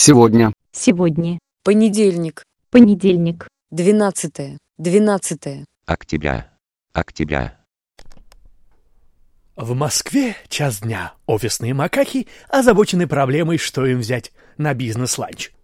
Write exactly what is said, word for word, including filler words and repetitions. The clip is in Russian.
Сегодня. Сегодня. Понедельник. Понедельник. Двенадцатое. Двенадцатое. Октября. Октября. В Москве час дня. Офисные макаки озабочены проблемой, что им взять на бизнес-ланч.